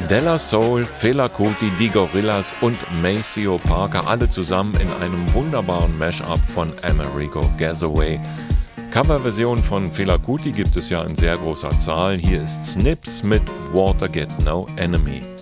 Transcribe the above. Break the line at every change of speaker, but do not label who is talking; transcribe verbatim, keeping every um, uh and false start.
De La Soul, Fela Kuti, die Gorillas und Maceo Parker, alle zusammen in einem wunderbaren Mashup von Amerigo Gazaway. Coverversionen von Fela Kuti gibt es ja in sehr großer Zahl. Hier ist Snips mit Water Get No Enemy.